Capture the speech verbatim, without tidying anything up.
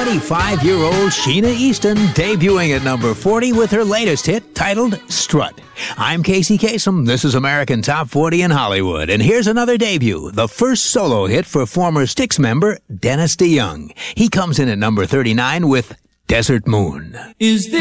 twenty-five-year-old Sheena Easton debuting at number forty with her latest hit titled Strut. I'm Casey Kasem. This is American Top forty in Hollywood. And here's another debut, the first solo hit for former Styx member Dennis DeYoung. He comes in at number thirty-nine with Desert Moon. Is this